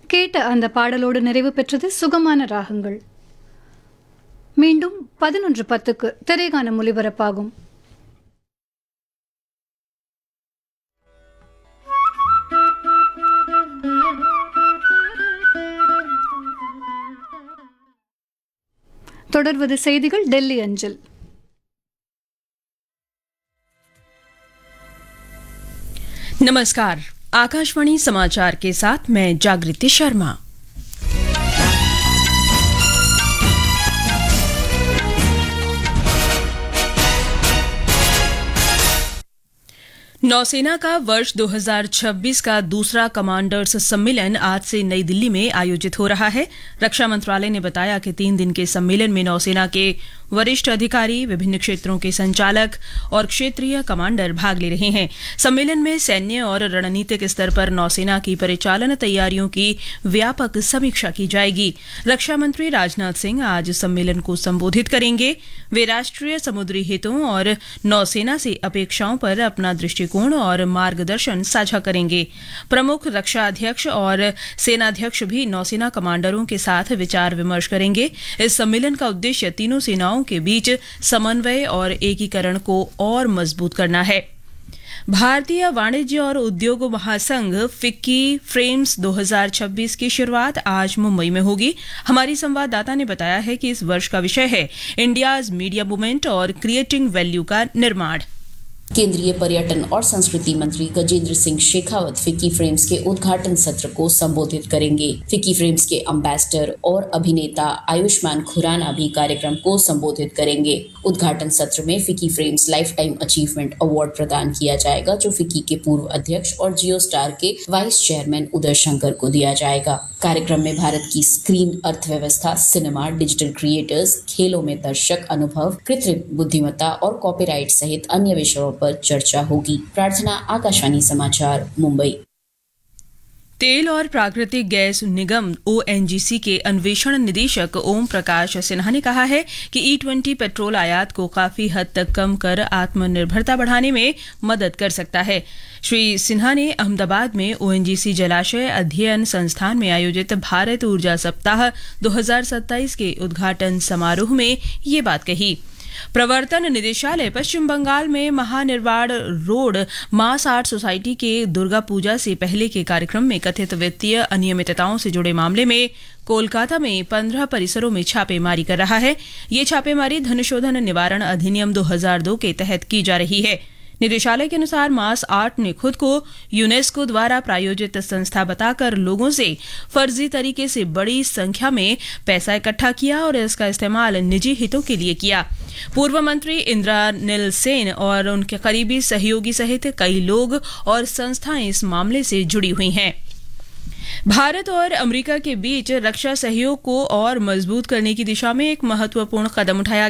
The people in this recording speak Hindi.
கேட்ட அந்த பாடலோடு நிறைவு பெற்றது சுகமான ராகங்கள். மீண்டும் 11:10க்கு திரைகானம் ஒலிபரப்பாகும். தொடர்வது செய்திகள் டெல்லி அஞ்சல். नमस्कार, आकाशवाणी समाचार के साथ मैं जागृति शर्मा। नौसेना का वर्ष 2026 का दूसरा कमांडर्स सम्मेलन आज से नई दिल्ली में आयोजित हो रहा है। रक्षा मंत्रालय ने बताया कि 3 दिन के सम्मेलन में नौसेना के वरिष्ठ अधिकारी, विभिन्न क्षेत्रों के संचालक और क्षेत्रीय कमांडर भाग ले रहे हैं। सम्मेलन में सैन्य और रणनीतिक स्तर पर नौसेना की परिचालन तैयारियों की व्यापक समीक्षा की जाएगी। रक्षा मंत्री राजनाथ सिंह आज सम्मेलन को संबोधित करेंगे। वे राष्ट्रीय समुद्री हितों और नौसेना से अपेक्षाओं पर अपना दृष्टिकोण और मार्गदर्शन साझा करेंगे। प्रमुख रक्षा अध्यक्ष और सेनाध्यक्ष भी नौसेना कमांडरों के साथ विचार विमर्श करेंगे। इस सम्मेलन का उद्देश्य तीनों सेनाओं के बीच समन्वय और एकीकरण को और मजबूत करना है। भारतीय वाणिज्य और उद्योग महासंघ फिक्की फ्रेम्स 2026 की शुरुआत आज मुंबई में होगी। हमारी संवाददाता ने बताया है कि इस वर्ष का विषय है इंडियाज मीडिया मूवमेंट और क्रिएटिंग वैल्यू का निर्माण। केंद्रीय पर्यटन और संस्कृति मंत्री गजेंद्र सिंह शेखावत फिक्की फ्रेम्स के उद्घाटन सत्र को संबोधित करेंगे। फिक्की फ्रेम्स के एम्बेसडर और अभिनेता आयुष्मान खुराना भी कार्यक्रम को संबोधित करेंगे। उद्घाटन सत्र में FICCI frames life time achievement award प्रदान किया जाएगा, जो फिक्की के पूर्व अध्यक्ष और जियो स्टार के वाइस चेयरमैन उदय शंकर को दिया जाएगा। कार्यक्रम में भारत की स्क्रीन अर्थव्यवस्था, सिनेमा, डिजिटल क्रिएटर्स, खेलों में दर्शक अनुभव, कृत्रिम बुद्धिमत्ता और कॉपीराइट सहित अन्य विषयों पर चर्चा होगी। प्रार्थना, आकाशवाणी समाचार, मुंबई। तेल और प्राकृतिक गैस निगम ONGC के अन्वेषण निदेशक ओम प्रकाश सिन्हा ने कहा है कि E20 पेट्रोल आयात को काफी हद तक कम कर आत्मनिर्भरता बढ़ाने में मदद कर सकता है। श्री सिन्हा ने अहमदाबाद में ONGC जलाशय अध्ययन संस्थान में आयोजित भारत ऊर्जा सप्ताह 2027 के उद्घाटन समारोह में ये बात कही। प्रवर्तन निदेशालय पश्चिम बंगाल में महानिर्वाण रोड मास आर्ट सोसाइटी के दुर्गा पूजा से पहले के कार्यक्रम में कथित वित्तीय अनियमितताओं से जुड़े मामले में कोलकाता में 15 परिसरों में छापेमारी कर रहा है। ये छापेमारी धनशोधन निवारण अधिनियम 2002 के तहत की जा रही है। निदेशालय के अनुसार मास आर्ट ने खुद को यूनेस्को द्वारा प्रायोजित संस्था बताकर लोगों से फर्जी तरीके से बड़ी संख्या में पैसा इकट्ठा किया और इसका इस्तेमाल निजी हितों के लिए किया। पूर्व मंत्री इंद्रानिल सेन और उनके करीबी सहयोगी सहित कई लोग और संस्थाएं इस मामले से जुड़ी हुई हैं। भारत और अमेरिका के बीच रक्षा सहयोग को और मजबूत करने की दिशा में एक महत्वपूर्ण कदम उठाया